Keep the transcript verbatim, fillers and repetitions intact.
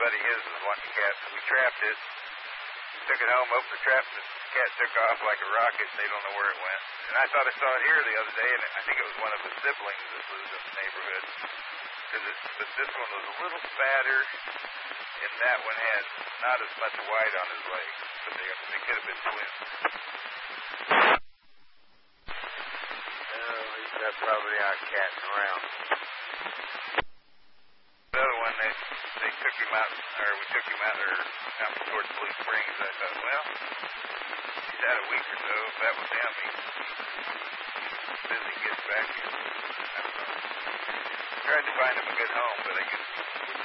buddy of his was wanting a cat, so we trapped it, took it home, opened the trap, and the cat took off like a rocket, and they don't know where it went. And I thought I saw it here the other day, and I think it was one of the siblings that lives in the neighborhood. Cause it, but this one was a little fatter, and that one had not as much white on his legs, but they, they could have been twins. Oh, he's got probably out catting around. The other one, they they took him out, or we took him out there out towards Blue Springs. I thought, well, he's had a week or so. If that was him, he, as soon as he gets back here. I don't know. Tried to find him a good home, but I guess